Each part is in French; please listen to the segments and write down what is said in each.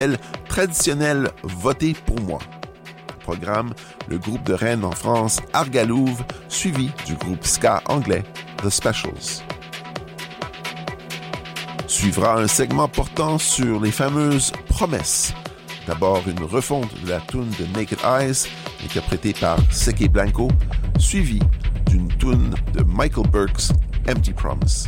traditionnel Votez pour moi. Programme le groupe de Rennes en France Argalouve, suivi du groupe ska anglais The Specials. Suivra un segment portant sur les fameuses promesses. D'abord une refonte de la tune de Naked Eyes, interprétée par Seke Blanco, suivie d'une tune de Michael Burke's Empty Promise.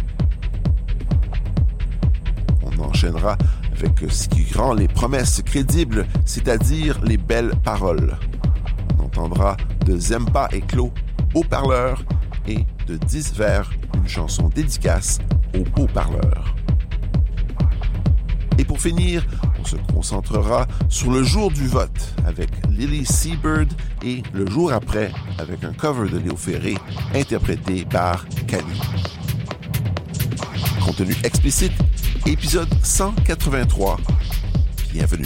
On enchaînera avec ce qui rend les promesses crédibles, c'est-à-dire les belles paroles. On entendra de Zempa et Clo, haut-parleurs, et de 10 vers, une chanson dédicace aux haut-parleurs. Et pour finir, on se concentrera sur le jour du vote avec Lily Seabird et le jour après avec un cover de Léo Ferré interprété par Camille. Contenu explicite, épisode 183. Bienvenue.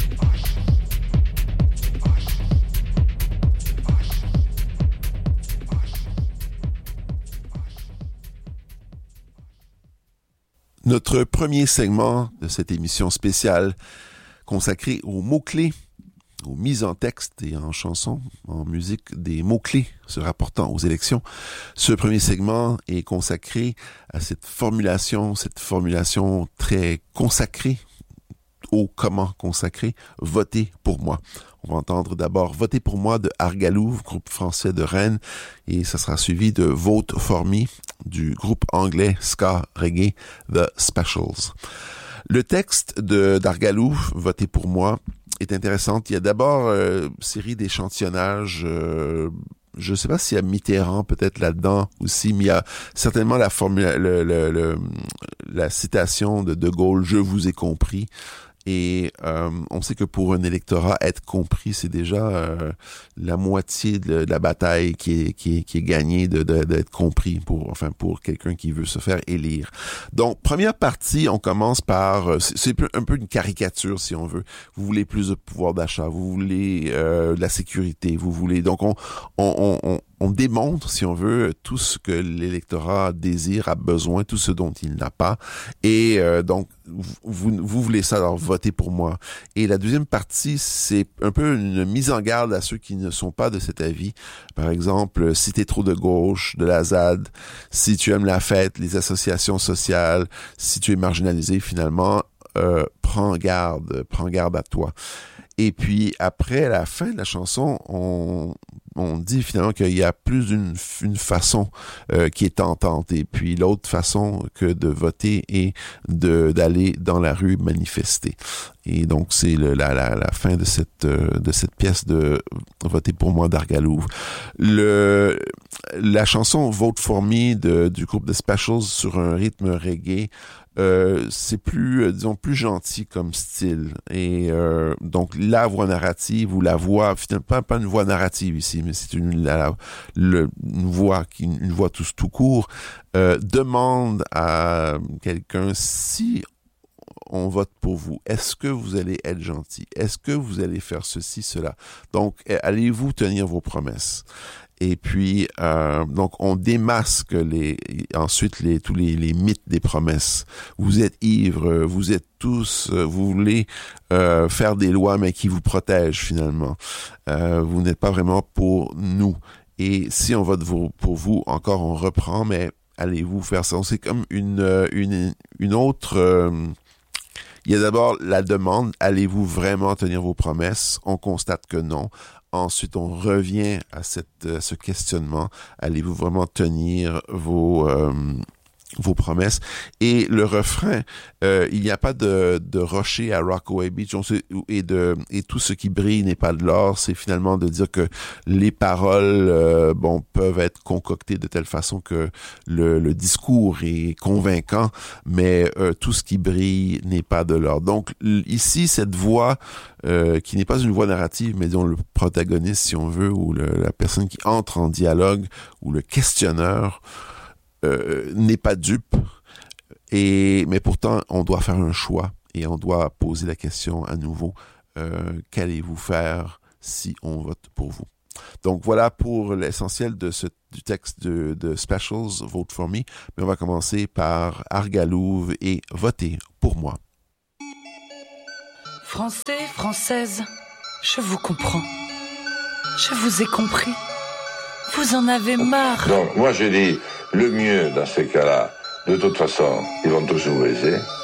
Notre premier segment de cette émission spéciale consacrée aux mots-clés, aux mises en texte et en chanson, en musique, des mots-clés se rapportant aux élections. Ce premier segment est consacré à cette formulation très consacrée, au comment consacré, Votez pour moi. On va entendre d'abord Votez pour moi de Argalouve, groupe français de Rennes, et ça sera suivi de Vote for me du groupe anglais ska reggae The Specials. Le texte d'Argalouve, Votez pour moi, est intéressant. Il y a d'abord une série d'échantillonnages. Je ne sais pas s'il y a Mitterrand peut-être là-dedans aussi, mais il y a certainement la citation de Gaulle, « Je vous ai compris ». Et on sait que pour un électorat, être compris, c'est déjà la moitié de la bataille qui est gagnée d'être compris pour quelqu'un qui veut se faire élire. Donc, première partie, on commence par, c'est un peu une caricature si on veut. Vous voulez plus de pouvoir d'achat, vous voulez de la sécurité, vous voulez. Donc, on démontre, si on veut, tout ce que l'électorat désire, a besoin, tout ce dont il n'a pas. Et donc, vous voulez ça, alors votez pour moi. Et la deuxième partie, c'est un peu une mise en garde à ceux qui ne sont pas de cet avis. Par exemple, si t'es trop de gauche, de la ZAD, si tu aimes la fête, les associations sociales, si tu es marginalisé finalement, prends garde à toi. Et puis, après, à la fin de la chanson, on dit finalement qu'il y a plus d'une façon qui est tentante. Et puis, l'autre façon que de voter est d'aller dans la rue manifester. Et donc, c'est la fin de cette pièce de Votez pour moi d'Argalouve. La chanson Vote for me du groupe The Specials sur un rythme reggae, c'est plus gentil comme style. Et donc la voix narrative ou la voix, finalement pas une voix narrative ici, mais c'est une voix tout court, demande à quelqu'un: si on vote pour vous, est-ce que vous allez être gentil? Est-ce que vous allez faire ceci, cela? Donc, allez-vous tenir vos promesses? Et puis, donc, on démasque ensuite tous les mythes des promesses. Vous êtes ivres, vous êtes tous, vous voulez faire des lois, mais qui vous protègent finalement. Vous n'êtes pas vraiment pour nous. Et si on vote pour vous, encore on reprend, mais allez-vous faire ça? C'est comme une autre... il y a d'abord la demande, allez-vous vraiment tenir vos promesses? On constate que non. Ensuite, on revient à ce questionnement. Allez-vous vraiment tenir vos promesses? Et le refrain, il n'y a pas de rocher à Rockaway Beach, et tout ce qui brille n'est pas de l'or. C'est finalement de dire que les paroles, peuvent être concoctées de telle façon que le discours est convaincant, mais tout ce qui brille n'est pas de l'or. Donc ici, cette voix qui n'est pas une voix narrative, mais disons le protagoniste, si on veut, ou la personne qui entre en dialogue, ou le questionneur, n'est pas dupe, mais pourtant on doit faire un choix et on doit poser la question à nouveau, qu'allez-vous faire si on vote pour vous? Donc voilà pour l'essentiel du texte de Specials, Vote for me, mais on va commencer par Argalouve et Votez pour moi. Français, Françaises, je vous comprends. Je vous ai compris. Vous en avez marre. Donc, moi, je dis, le mieux dans ces cas-là, de toute façon, ils vont tous nous baiser.